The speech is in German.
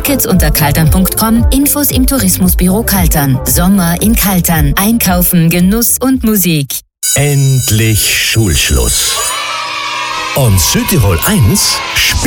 Tickets unter kaltern.com, Infos im Tourismusbüro Kaltern. Sommer in Kaltern. Einkaufen, Genuss und Musik. Endlich Schulschluss. Und Südtirol 1